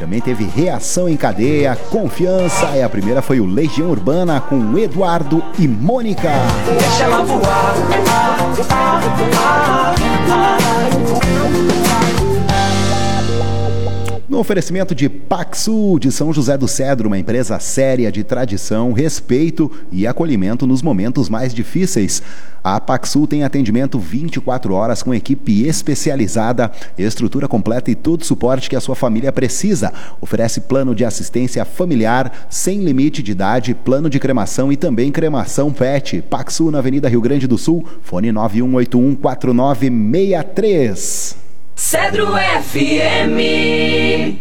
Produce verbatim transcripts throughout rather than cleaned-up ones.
Também teve Reação em Cadeia, Confiança, e a primeira foi o Legião Urbana com Eduardo e Mônica. Deixa ela voar. No oferecimento de Paxul, de São José do Cedro, uma empresa séria de tradição, respeito e acolhimento nos momentos mais difíceis. A Paxul tem atendimento vinte e quatro horas com equipe especializada, estrutura completa e todo o suporte que a sua família precisa. Oferece plano de assistência familiar, sem limite de idade, plano de cremação e também cremação pet. Paxul na Avenida Rio Grande do Sul, fone nove um oito um quatro nove seis três. Cedro F M.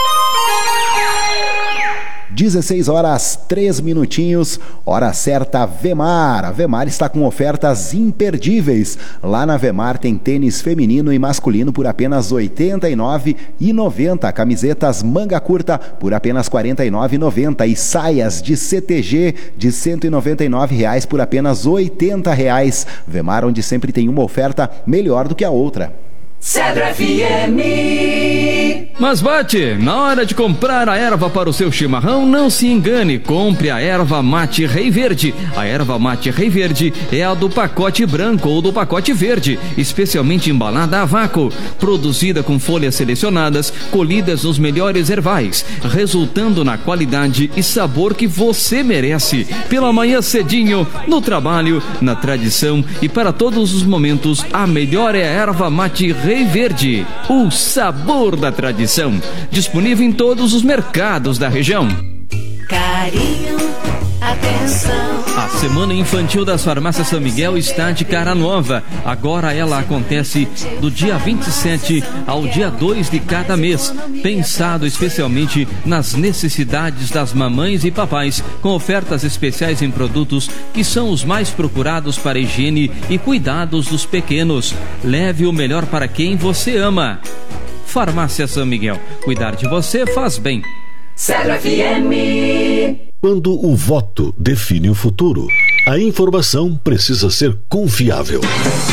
dezesseis horas, três minutinhos, hora certa, Vemar. A Vemar está com ofertas imperdíveis. Lá na Vemar tem tênis feminino e masculino por apenas oitenta e nove reais e noventa centavos. Camisetas manga curta por apenas quarenta e nove reais e noventa centavos. E saias de C T G de cento e noventa e nove reais por apenas oitenta reais. Vemar, onde sempre tem uma oferta melhor do que a outra. Cedro F M. Mas bate, na hora de comprar a erva para o seu chimarrão, não se engane, compre a erva mate Rei Verde. A erva mate Rei Verde é a do pacote branco ou do pacote verde, especialmente embalada a vácuo, produzida com folhas selecionadas, colhidas nos melhores ervais, resultando na qualidade e sabor que você merece. Pela manhã cedinho, no trabalho, na tradição e para todos os momentos, a melhor é a erva mate Rei Rei Verde, o sabor da tradição. Disponível em todos os mercados da região. Carinho, atenção. A Semana Infantil das Farmácias São Miguel está de cara nova. Agora ela acontece do dia vinte e sete ao dia dois de cada mês, pensado especialmente nas necessidades das mamães e papais, com ofertas especiais em produtos que são os mais procurados para a higiene e cuidados dos pequenos. Leve o melhor para quem você ama. Farmácia São Miguel. Cuidar de você faz bem. Cedro F M. Quando o voto define o futuro, a informação precisa ser confiável.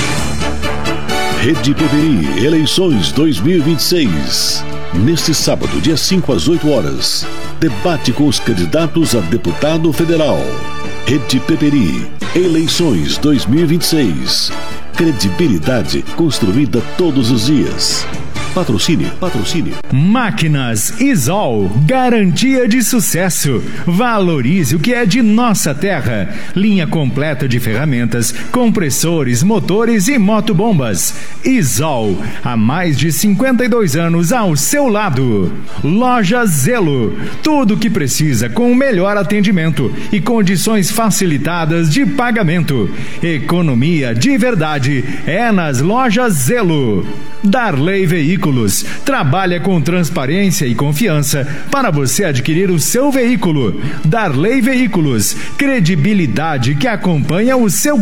Rede Peperi, eleições dois mil e vinte e seis. Neste sábado, dia cinco às oito horas, debate com os candidatos a deputado federal. Rede Peperi, eleições dois mil e vinte e seis. Credibilidade construída todos os dias. Patrocínio, patrocínio. Máquinas Isol, garantia de sucesso. Valorize o que é de nossa terra. Linha completa de ferramentas, compressores, motores e motobombas. Isol, há mais de cinquenta e dois anos ao seu lado. Loja Zelo, tudo o que precisa com o melhor atendimento e condições facilitadas de pagamento. Economia de verdade é nas Lojas Zelo. Darley Veículos trabalha com transparência e confiança para você adquirir o seu veículo. Darley Veículos, credibilidade que acompanha o seu